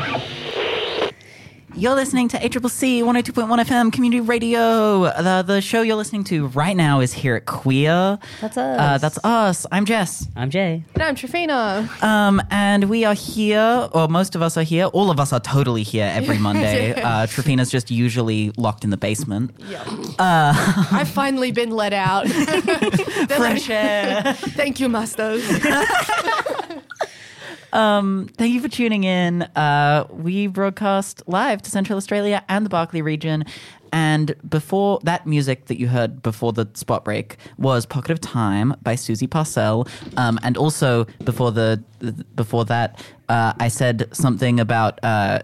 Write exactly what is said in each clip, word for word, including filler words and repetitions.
You're listening to A C C C one oh two point one F M Community Radio. The, the show you're listening to right now is Here at Queer. That's us. Uh, that's us. I'm Jess. I'm Jay. And I'm Trifina. Um, and we are here, or most of us are here. All of us are totally here every Monday. uh, Trifina's just usually locked in the basement. Yeah. Uh, I've finally been let out. Fresh air. Thank you, masters. Um, thank you for tuning in. Uh, we broadcast live to Central Australia and the Barkly region. And before that music that you heard before the spot break was Pocket of Time by Susie Parcell. Um, and also before the before that, uh, I said something about uh,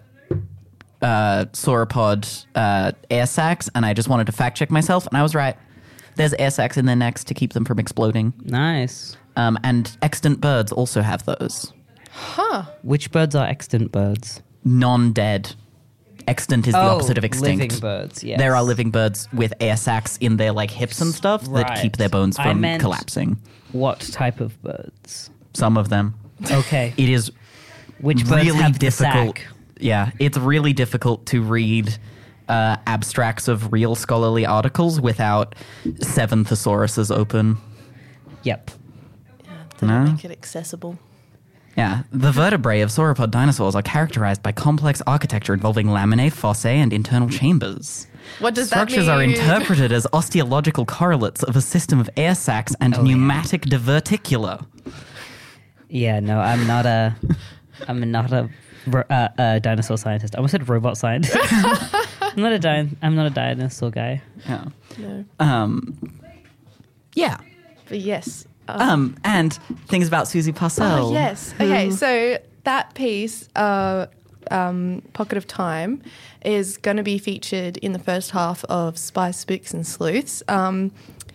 uh, sauropod uh, air sacs, and I just wanted to fact check myself, and I was right. There's air sacs in their necks to keep them from exploding. Nice. Um, and extant birds also have those. Huh. Which birds are extant birds? Non-dead. Extant is the Oh, opposite of extinct. living birds, yes. There are living birds with air sacs in their like hips and stuff that Right. keep their bones I from meant- collapsing. What type of birds? Some of them. Okay. It is Which birds really have difficult. the sac? Yeah, it's really difficult to read uh, abstracts of real scholarly articles without seven thesauruses open. Yep. Doesn't No? make it accessible. Yeah, the vertebrae of sauropod dinosaurs are characterized by complex architecture involving laminae, fossae, and internal chambers. What does Structures that are mean? interpreted as osteological correlates of a system of air sacs and Oh, yeah. pneumatic diverticula. Yeah, no, I'm not a... I'm not a, ro- uh, a dinosaur scientist. I almost said robot scientist. I'm not a din- I'm not a dinosaur guy. Yeah. No. Um, yeah. But yes. Um, Um, and things about Susie Parcell. oh, yes. Okay, so that piece, uh, um, Pocket of Time, is going to be featured in the first half of Spies, Spooks and Sleuths. Um,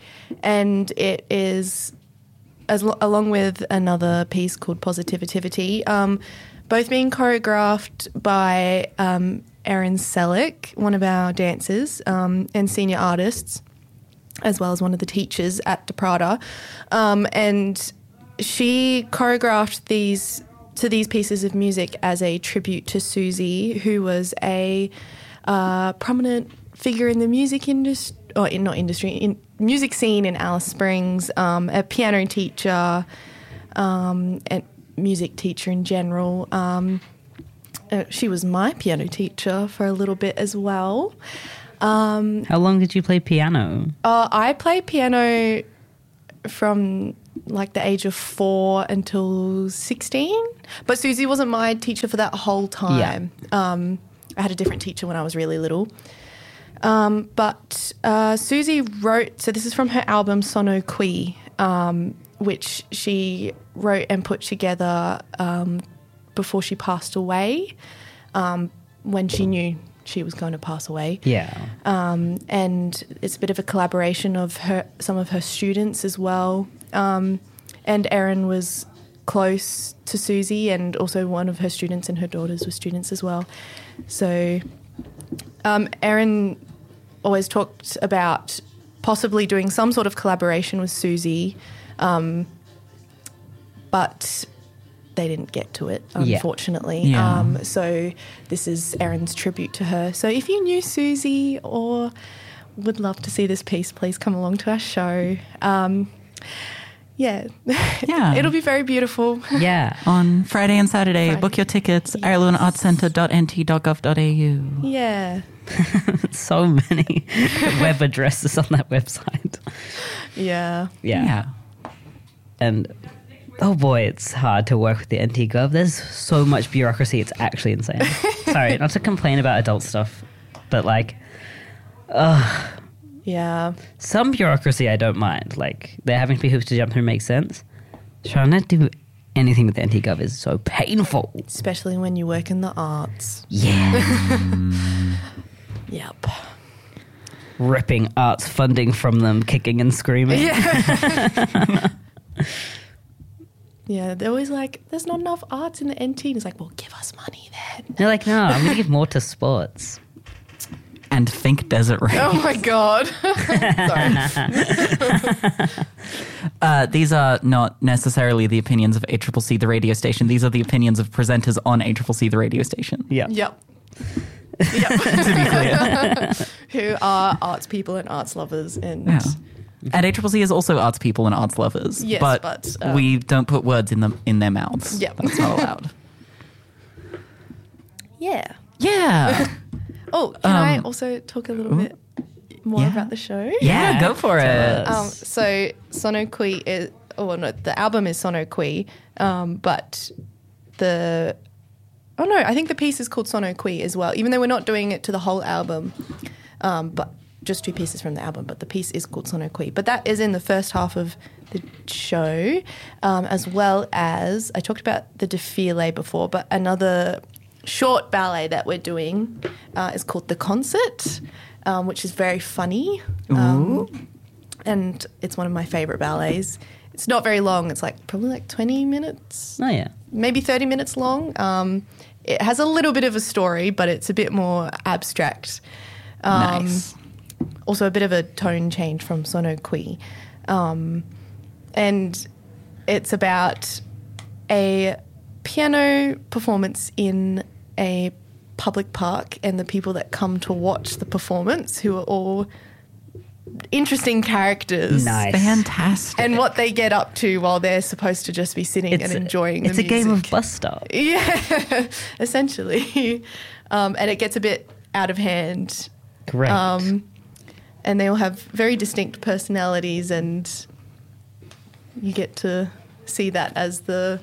and it is, as lo- along with another piece called Positivitivity, um, both being choreographed by um, Erin Selleck, one of our dancers um, and senior artists, as well as one of the teachers at De Prada. Um, and she choreographed these to these pieces of music as a tribute to Susie, who was a uh, prominent figure in the music industry, or in, not industry, in music scene in Alice Springs, um, a piano teacher, um, and music teacher in general. Um, uh, she was my piano teacher for a little bit as well. Um, How long did you play piano? uh, I played piano from like the age of four until sixteen, but Susie wasn't my teacher for that whole time. Um, I had a different teacher when I was really little. Um, but uh, Susie wrote, so this is from her album Sono Qui, um, which she wrote and put together um, before she passed away, um, when she knew she was going to pass away. Yeah. Um, and it's a bit of a collaboration of her, some of her students as well. Um, and Erin was close to Susie, and also one of her students and her daughters were students as well. So um, Erin always talked about possibly doing some sort of collaboration with Susie, um, but they didn't get to it, unfortunately. Yeah. Um, so this is Erin's tribute to her. So if you knew Susie or would love to see this piece, please come along to our show. Um, yeah. Yeah. It'll be very beautiful. Yeah. On Friday and Saturday, Friday. book your tickets, Yes. ireland arts centre dot n t dot gov dot a u. Yeah. So many web addresses on that website. Yeah. Yeah. Yeah. And oh boy, it's hard to work with the N T Gov. There's so much bureaucracy, it's actually insane. Sorry, not to complain about adult stuff, but like, ugh. Yeah. Some bureaucracy I don't mind. Like, they're having to be hoops to jump through makes sense. Trying to do anything with the N T Gov is so painful. Especially when you work in the arts. Yeah. Yep. Ripping arts funding from them, kicking and screaming. Yeah. Yeah, they're always like, there's not enough arts in the N T. And it's like, well, give us money then. They're like, no, I'm going to give more to sports. and think Desert Rain. Oh my god. Sorry. Uh, these are not necessarily the opinions of A C C C, the radio station. These are the opinions of presenters on A C C C, the radio station. Yeah. Yep. Yep. To be clear. Who are arts people and arts lovers and Yeah. And A C C C is also arts people and arts lovers. Yes, but, but, uh, we don't put words in them in their mouths. Yep. That's not allowed. yeah. Yeah. Oh, can I Um, also talk a little bit more Yeah. about the show? Yeah, Yeah. go for it. Tell Um, so Sono Qui is, oh no, the album is Sono Qui, um, but the, oh no, I think the piece is called Sono Qui as well, even though we're not doing it to the whole album, um, but just two pieces from the album, but the piece is called Sono Qui. But that is in the first half of the show, um, as well as, I talked about the Défilé before, but another short ballet that we're doing uh, is called The Concert, um, which is very funny. Um, and it's one of my favourite ballets. It's not very long. It's like probably like twenty minutes, Oh yeah. maybe thirty minutes long. Um, it has a little bit of a story, but it's a bit more abstract. Um, Nice. Also a bit of a tone change from Sono Qui. Um, and it's about a piano performance in a public park and the people that come to watch the performance, who are all interesting characters. Nice. Fantastic. And what they get up to while they're supposed to just be sitting and enjoying It's the a music. game of bus stop. Yeah, essentially. Um, and it gets a bit out of hand. Great. Um, and they all have very distinct personalities, and you get to see that as the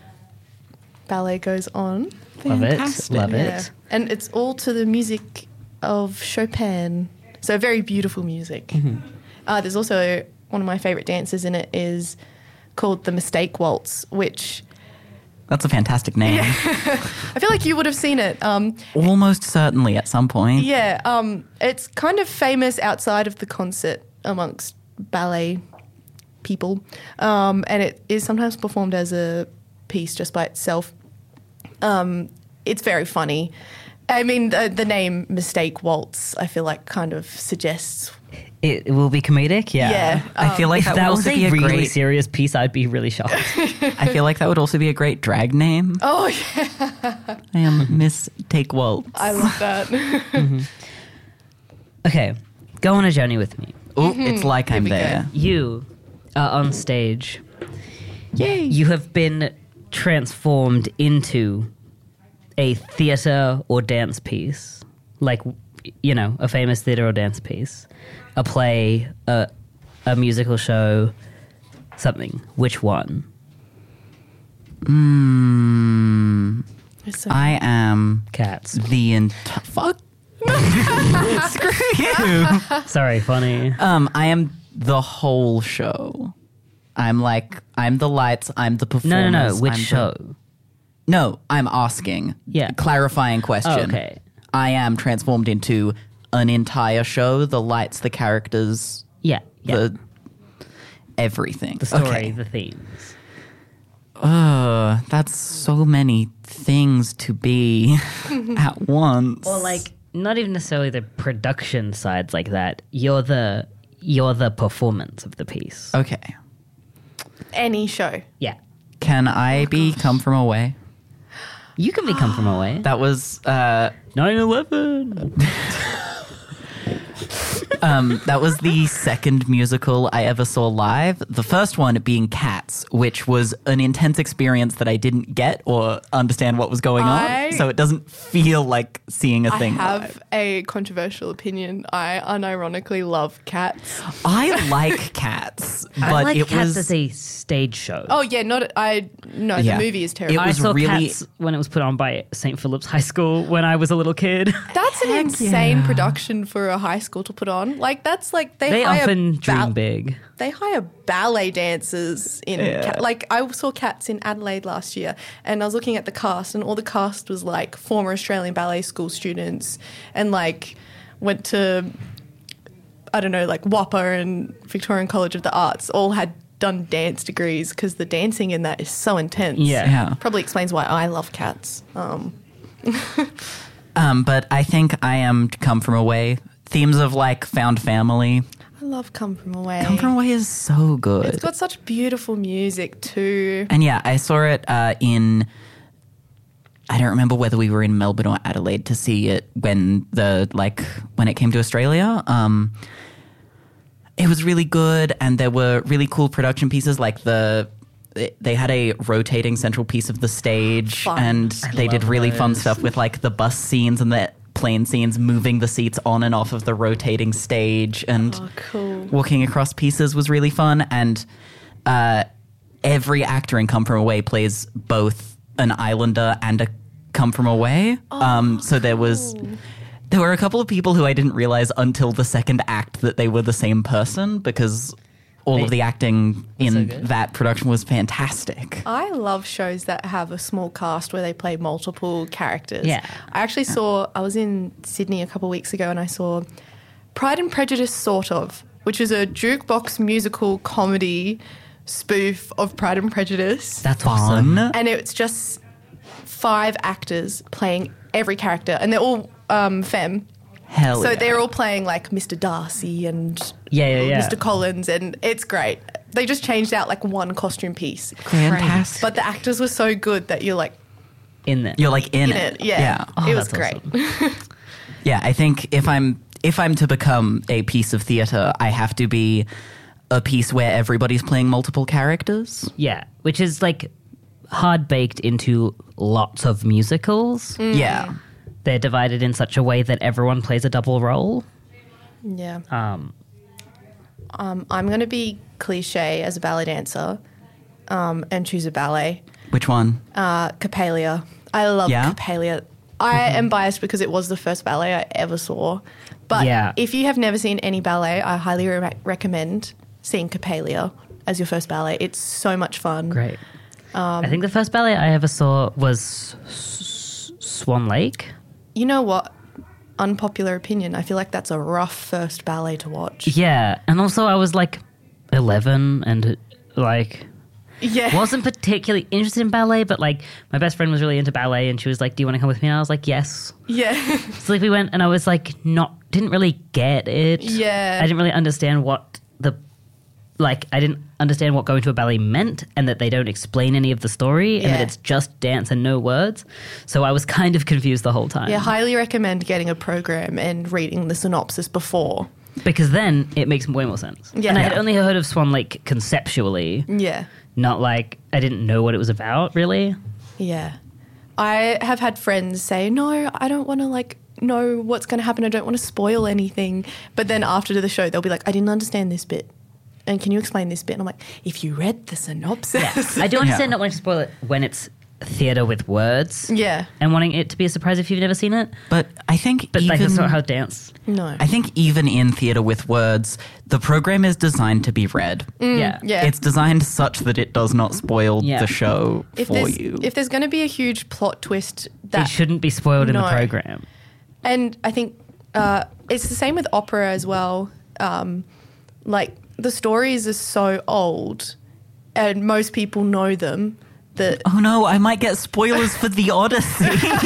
ballet goes on. Love it. Fantastic. Love Yeah. it. And it's all to the music of Chopin. So very beautiful music. Mm-hmm. Uh, there's also one of my favourite dances in it is called the Mistake Waltz, which That's a fantastic name. I feel like you would have seen it. Um, Almost certainly at some point. yeah, um, it's kind of famous outside of the concert amongst ballet people. Um, and it is sometimes performed as a piece just by itself. Um, it's very funny. I mean, the, the name Mistake Waltz, I feel like kind of suggests. It, it will be comedic. Yeah. Yeah. I feel like If that, that would was also be a a really great. serious piece, I'd be really shocked. I feel like that would also be a great drag name. Oh, yeah, I am Miss Take Waltz. I love that. Okay, go on a journey with me. Oh, it's like I'm we go. there. You are on stage. Yay! You have been transformed into a theatre or dance piece, like, you know, a famous theatre or dance piece, a play, a, a musical show, something. Which one? Mm, So- I am Cats. the entire. Fuck. Screw you. Sorry, funny. Um, I am the whole show. I'm like, I'm the lights, I'm the No, performance. no, no. Which I'm the- show? No, I'm asking. Yeah. Clarifying question. Oh, okay. I am transformed into an entire show, the lights, the characters, Yeah, yeah. the everything. the story, Okay. the themes. Uh, that's so many things to be at once. Or like, not even necessarily the production sides like that. You're the you're the performance of the piece. Okay. Any show. Yeah. Can I be come from away? You can become from away. That was uh nine eleven. um that was the second musical I ever saw live. The first one being Cats, which was an intense experience that I didn't get or understand what was going I- on. So it doesn't feel like seeing a I thing have live. a controversial opinion. I unironically love cats. I like Cats, but I like it Cats was as a stage show. Oh yeah, not I. No, Yeah. the movie is terrible. It I was saw really- Cats when it was put on by Saint Philip's High School when I was a little kid. That's an insane yeah. production for a high school to put on. Like that's like they, They hire often ba- dream big. They hire ballet dancers in. Yeah. Ca- like I saw Cats in Adelaide last year, and I was looking at the cast, and all the cast was like former Australian ballet school students, and like went to I don't know, like Whopper and Victorian College of the Arts. All had done dance degrees because the dancing in that is so intense. Yeah. Yeah. Probably explains why I love Cats. Um, Um, but I think I am Come From Away. Themes of like found family. I love Come From Away. Come From Away is so good. It's got such beautiful music too. And yeah, I saw it uh, in. I don't remember whether we were in Melbourne or Adelaide to see it when the like when it came to Australia. Um, it was really good, and there were really cool production pieces. Like the they had a rotating central piece of the stage, Fun. and I they did love really fun those. stuff with like the bus scenes and the plane scenes, moving the seats on and off of the rotating stage, and Oh, cool. walking across pieces was really fun. And uh, every actor in Come From Away plays both an Islander and a Come From Away. um, so there was there were a couple of people who I didn't realize until the second act that they were the same person, because all of the acting in so good. that production was fantastic. I love shows that have a small cast where they play multiple characters. Yeah. I actually saw, I was in Sydney a couple of weeks ago and I saw Pride and Prejudice, sort of, which is a jukebox musical comedy spoof of Pride and Prejudice. That's Fun. awesome. And it's just five actors playing every character, and they're all um, femme. Hell So yeah. they're all playing like Mister Darcy and Yeah, yeah, yeah. Mister Collins, and it's great. They just changed out like one costume piece, fantastic. but the actors were so good that you're like In there. You're like in, in it. it. Yeah, yeah. Oh, it was that's great. awesome. Yeah, I think if I'm if I'm to become a piece of theatre, I have to be a piece where everybody's playing multiple characters. Yeah, which is like hard baked into lots of musicals. Yeah. They're divided in such a way that everyone plays a double role. Yeah, Um, um, I'm going to be cliche as a ballet dancer, um, and choose a ballet. Which one? Uh, Coppelia. I love Yeah? Coppelia. I am biased because it was the first ballet I ever saw. But Yeah. if you have never seen any ballet, I highly re- recommend seeing Coppelia as your first ballet. It's so much fun. great. I think the first ballet I ever saw was S- Swan Lake. You know what? Unpopular opinion. I feel like that's a rough first ballet to watch. Yeah, and also I was like eleven and like Yeah. wasn't particularly interested in ballet, but like my best friend was really into ballet and she was like, "Do you want to come with me?" And I was like, "Yes." Yeah. So like we went and I was like not didn't really get it. Yeah. I didn't really understand what the like I didn't understand what going to a ballet meant, and that they don't explain any of the story, and that Yeah. it's just dance and no words. So I was kind of confused the whole time. Yeah, highly recommend getting a program and reading the synopsis before. Because then it makes way more sense. Yeah. And I had Yeah. only heard of Swan Lake conceptually, Yeah. not like I didn't know what it was about really. Yeah. I have had friends say, no, I don't want to like know what's going to happen. I don't want to spoil anything. But then after the show, they'll be like, I didn't understand this bit. And can you explain this bit? And I'm like, if you read the synopsis. I do understand Yeah. not wanting to spoil it when it's theatre with words. Yeah. And wanting it to be a surprise if you've never seen it. But I think But even like that's not how dance. No. I think even in theatre with words, the program is designed to be read. yeah. yeah. It's designed such that it does not spoil Yeah. the show if for there's, you. if there's going to be a huge plot twist It that shouldn't be spoiled in the No. program. And I think uh, it's the same with opera as well. Um, like the stories are so old, and most people know them. That Oh no, I might get spoilers for the Odyssey.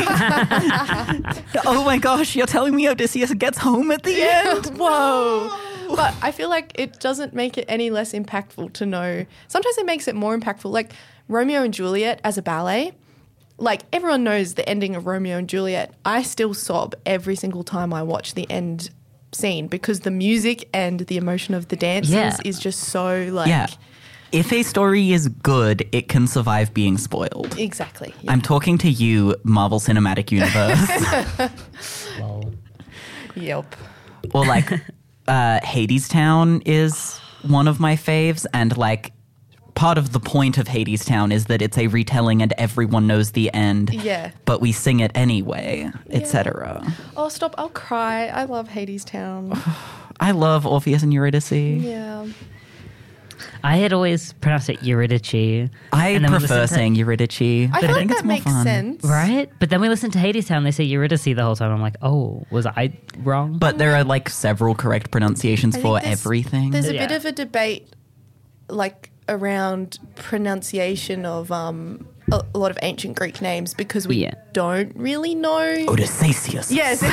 Oh my gosh, you're telling me Odysseus gets home at the end? whoa! But I feel like it doesn't make it any less impactful to know. Sometimes it makes it more impactful. Like Romeo and Juliet as a ballet. Like everyone knows the ending of Romeo and Juliet. I still sob every single time I watch the end scene because the music and the emotion of the dances Yeah. is just so like Yeah. If a story is good, it can survive being spoiled. exactly. Yeah. I'm talking to you, Marvel Cinematic Universe. Lol. Yep. Or like uh, Hades Town is one of my faves, and like part of the point of Hades Town is that it's a retelling and everyone knows the end. Yeah. But we sing it anyway, et cetera. Oh, stop! I'll cry. I love Hades Town. I love Orpheus and Eurydice. Yeah. I had always pronounced it Eurydice. I And then we prefer listened to- saying Eurydice. I but feel I like think it's that more makes fun. sense. Right? But then we listened to Hades Town, they say Eurydice the whole time. I'm like, oh, was I wrong? But there are like several correct pronunciations I for think there's- everything. There's a Yeah. bit of a debate, like around pronunciation of um, a, a lot of ancient Greek names because we Yeah. don't really know. Odysseus. Yes.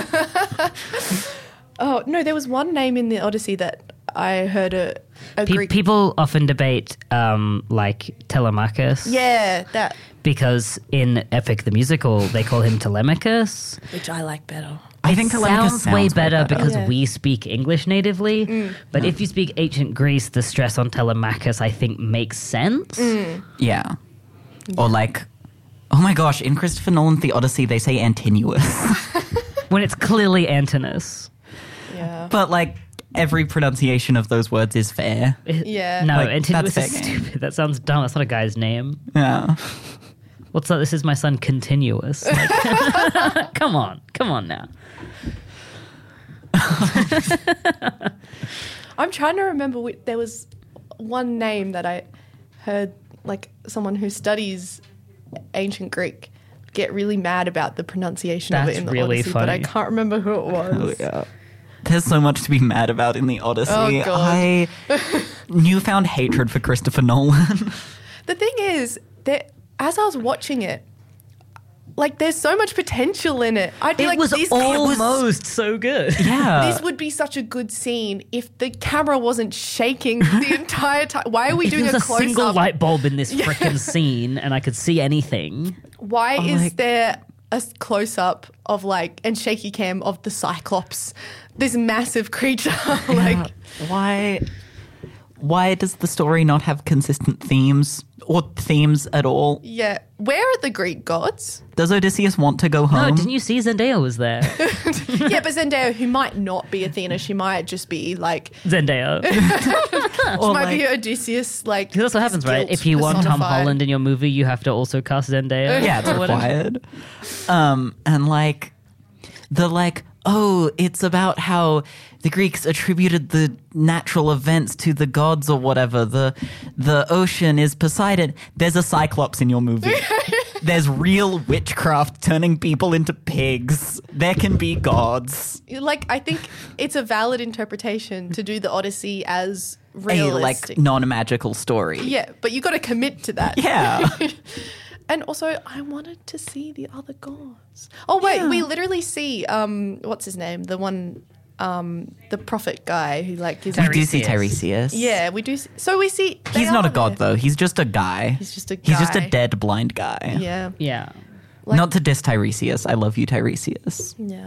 Oh no, there was one name in the Odyssey that I heard a, a Pe- Greek. people often debate um, like Telemachus. Yeah, that Because in Epic the Musical, they call him Telemachus. which I like better. I think Telemachus sounds, way better because Yeah. we speak English natively. But if you speak ancient Greece, the stress on Telemachus, I think, makes sense. Yeah. Or like, oh my gosh, in Christopher Nolan's The Odyssey, they say Antinous. When it's clearly Antinous. Yeah. But like, every pronunciation of those words is fair. Yeah. No, Like, Antinous that's is fair game. stupid. That sounds dumb. That's not a guy's name. Yeah. What's that? This is my son, Continuous. Like, come on. Come on now. I'm trying to remember. Which, there was one name that I heard, like someone who studies ancient Greek, get really mad about the pronunciation of That's it in the really Odyssey, but I funny. can't remember who it was. Oh, yeah. There's so much to be mad about in The Odyssey. Oh, God. I newfound hatred for Christopher Nolan. The thing is that as I was watching it, like there's so much potential in it. I'd be It like, was this, almost so good. Yeah. this would be such a good scene if the camera wasn't shaking the entire time. Why are we If doing there a was a close single up? light bulb in this frickin' scene and I could see anything. Why Oh, is like- there a close up of like and shaky cam of the Cyclops, this massive creature? like, why why does the story not have consistent themes or themes at all? yeah, where are the Greek gods? Does Odysseus want to go No, home? didn't you see Zendaya was there? Yeah, but Zendaya, who might not be Athena, she might just be like, Zendaya. she Or might like- be Odysseus. Like, That's what happens, right? guilt If you want Tom personified. Holland in your movie, you have to also cast Zendaya. Yeah, it's or whatever. required. Um, and like the like, oh, it's about how the Greeks attributed the natural events to the gods or whatever. The the ocean is Poseidon. There's a Cyclops in your movie. There's real witchcraft turning people into pigs. There can be gods. Like, I think it's a valid interpretation to do the Odyssey as A realistic. like non-magical story. Yeah, but you got to commit to that. Yeah. And also, I wanted to see the other gods. Oh wait, Yeah. we literally see um, what's his name? The one, um, the prophet guy who like gives. We do see Tiresias. Tiresias. Yeah, we do. See, so we see. they He's not are a god there. though. He's just a guy. He's just a He's just a guy. dead blind guy. Yeah, Yeah. Like- Not to diss Tiresias. I love you, Tiresias. yeah.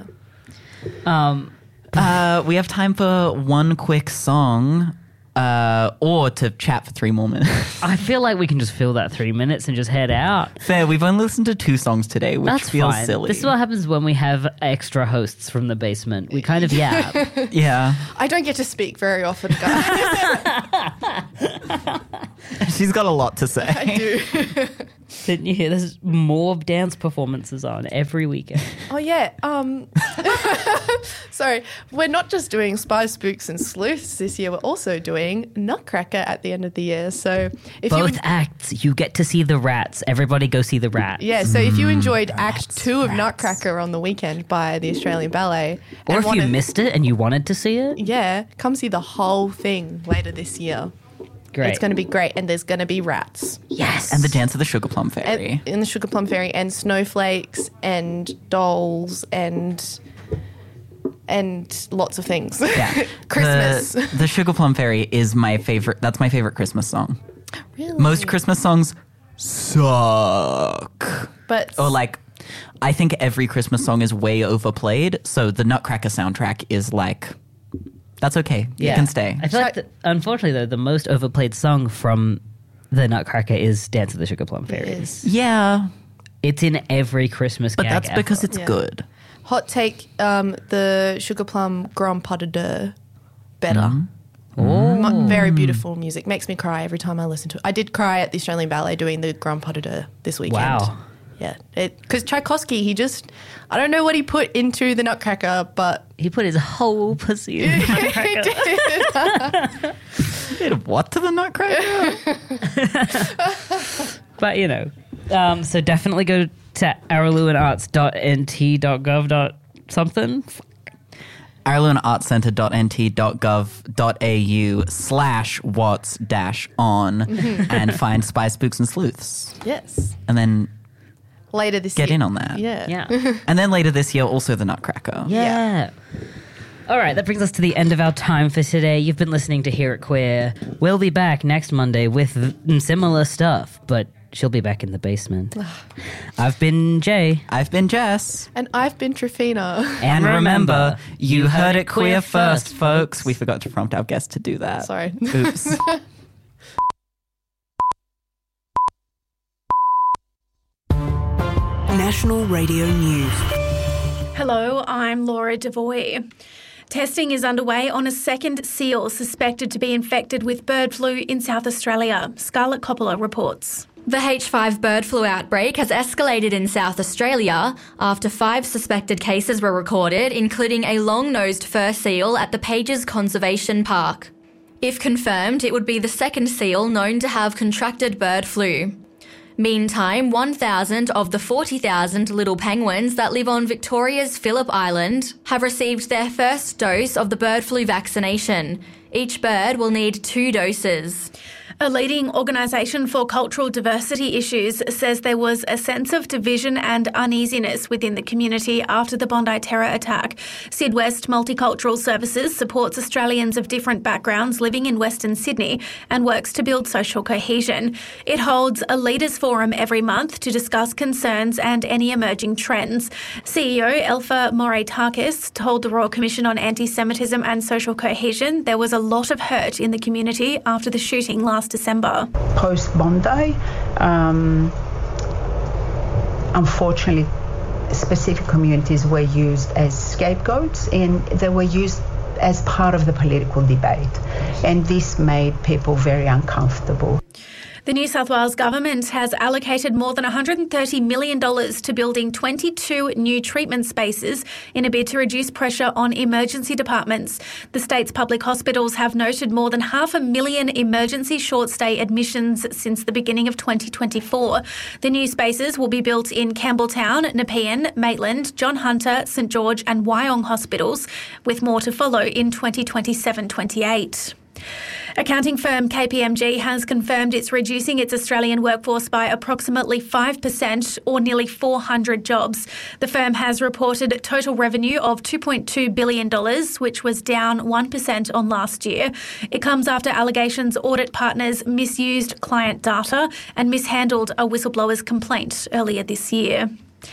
Um, Uh, we have time for one quick song, uh, or to chat for three more minutes. I feel like we can just fill that three minutes and just head out. Fair. We've only listened to two songs today, which That's feels fine. silly. This is what happens when we have extra hosts from the basement. We kind of yap. Yeah, I don't get to speak very often, guys. she's got a lot to say. I do. Didn't you hear? There's more dance performances on every weekend. Oh yeah. Um, sorry, we're not just doing Spy Spooks and Sleuths this year. We're also doing Nutcracker at the end of the year. So if you Both would, acts, you get to see the rats. Everybody go see the rats. yeah, so if you enjoyed Mm, Act Two of Nutcracker on the weekend by the Australian Ballet, Or and if you wanted- missed it and you wanted to see it, yeah, come see the whole thing later this year. great. It's going to be great, and there's going to be rats. yes. And the Dance of the Sugar Plum Fairy. And, in the Sugar Plum Fairy, and snowflakes, and dolls, and and lots of things. yeah, Christmas. The, the Sugar Plum Fairy is my favorite. That's my favorite Christmas song. Really? Most Christmas songs suck. but Or like, I think every Christmas song is way overplayed. So the Nutcracker soundtrack is like, that's okay. You Yeah. can stay. I feel like, the, unfortunately, though, the most overplayed song from the Nutcracker is Dance of the Sugar Plum Fairy. it is. Yeah, It's in every Christmas but gag that's because ever. it's Yeah. good. Hot take: um, the Sugar Plum Grand Pas de Deux better. Mm-hmm. Oh. Mu- Very beautiful music. Makes me cry every time I listen to it. I did cry at the Australian Ballet doing the Grand Pas de Deux this weekend. Wow. Yeah, because Tchaikovsky, he just, I don't know what he put into the Nutcracker, but He put his whole pussy in the Nutcracker. Did what to the Nutcracker? But, you know, um, so definitely go to aralluenarts dot n t dot gov dot something. arizonaartscenter.nt.gov.au slash watts dash on and find Spy Spooks and Sleuths. Yes. And then Later this get year. in on that. Yeah. Yeah. And then later this year, also the Nutcracker. Yeah. All right, that brings us to the end of our time for today. You've been listening to Hear It Queer. We'll be back next Monday with similar stuff, but she'll be back in the basement. I've been Jay. I've been Jess. And I've been Trifina. And remember, you heard it queer first, folks. We forgot to prompt our guest to do that. Sorry. Oops. National Radio News. Hello, I'm Laura Devoy. Testing is underway on a second seal suspected to be infected with bird flu in South Australia. Scarlett Coppola reports. The H five bird flu outbreak has escalated in South Australia after five suspected cases were recorded, including a long-nosed fur seal at the Pages Conservation Park. If confirmed, it would be the second seal known to have contracted bird flu. Meantime, one thousand of the forty thousand little penguins that live on Victoria's Phillip Island have received their first dose of the bird flu vaccination. Each bird will need two doses. A leading organisation for cultural diversity issues says there was a sense of division and uneasiness within the community after the Bondi terror attack. Syd West Multicultural Services supports Australians of different backgrounds living in Western Sydney and works to build social cohesion. It holds a leaders forum every month to discuss concerns and any emerging trends. C E O Elfa Morais-Tarkis told the Royal Commission on Anti-Semitism and Social Cohesion there was a lot of hurt in the community after the shooting last December. Post Bondi, um, unfortunately, specific communities were used as scapegoats and they were used as part of the political debate. And this made people very uncomfortable. The New South Wales Government has allocated more than one hundred thirty million dollars to building twenty-two new treatment spaces in a bid to reduce pressure on emergency departments. The state's public hospitals have noted more than half a million emergency short-stay admissions since the beginning of twenty twenty-four. The new spaces will be built in Campbelltown, Nepean, Maitland, John Hunter, St George and Wyong hospitals, with more to follow in twenty twenty-seven twenty-eight. Accounting firm K P M G has confirmed it's reducing its Australian workforce by approximately five percent or nearly four hundred jobs. The firm has reported total revenue of two point two billion dollars, which was down one percent on last year. It comes after allegations audit partners misused client data and mishandled a whistleblower's complaint earlier this year.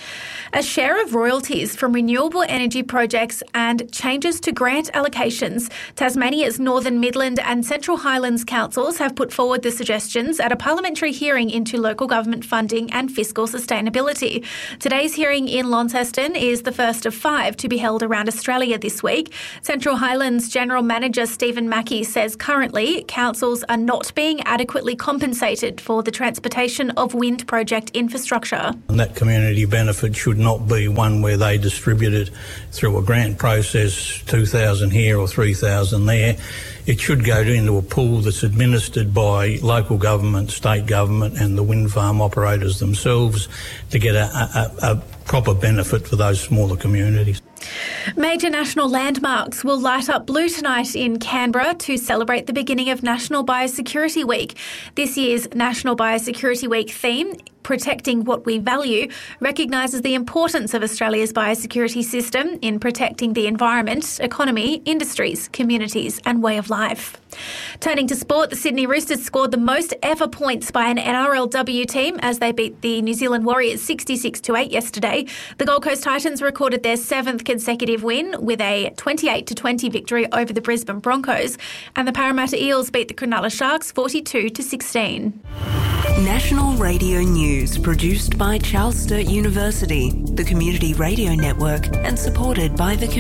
A share of royalties from renewable energy projects and changes to grant allocations. Tasmania's Northern Midland and Central Highlands councils have put forward the suggestions at a parliamentary hearing into local government funding and fiscal sustainability. Today's hearing in Launceston is the first of five to be held around Australia this week. Central Highlands General Manager Stephen Mackey says currently councils are not being adequately compensated for the transportation of wind project infrastructure. And that community benefit should not be one where they distribute it through a grant process, two thousand here or three thousand there. It should go into a pool that's administered by local government, state government and the wind farm operators themselves to get a, a, a proper benefit for those smaller communities. Major national landmarks will light up blue tonight in Canberra to celebrate the beginning of National Biosecurity Week. This year's National Biosecurity Week theme, Protecting What We Value, recognises the importance of Australia's biosecurity system in protecting the environment, economy, industries, communities and way of life. Turning to sport, the Sydney Roosters scored the most ever points by an N R L W team as they beat the New Zealand Warriors sixty-six to eight yesterday. The Gold Coast Titans recorded their seventh consecutive win with a twenty-eight to twenty victory over the Brisbane Broncos, and the Parramatta Eels beat the Cronulla Sharks forty-two to sixteen. National Radio News, produced by Charles Sturt University, the Community Radio Network, and supported by the community.